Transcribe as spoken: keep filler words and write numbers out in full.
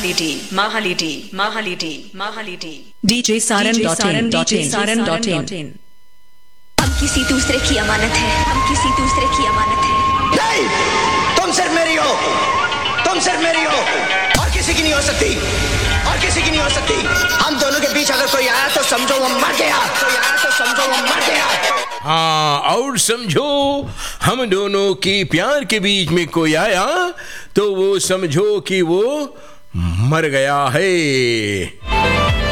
Mahalidi, Mahalidi, Mahalidi, Mahalidi. D J Saran dot in, D J Saran dot in. हम किसी दूसरे की अमानत है, हम किसी दूसरे की अमानत है। नहीं, तुम सिर्फ मेरी हो, तुम सिर्फ मेरी हो, और किसी की नहीं हो सकती, और किसी की नहीं हो सकती। हम दोनों के बीच अगर कोई आया तो समझो वो मर गया, कोई आया तो समझो वो मर गया। हाँ, और समझो हम दोनों की प्यार के बीच में कोई आया तो वो समझो कि वो मर गया है।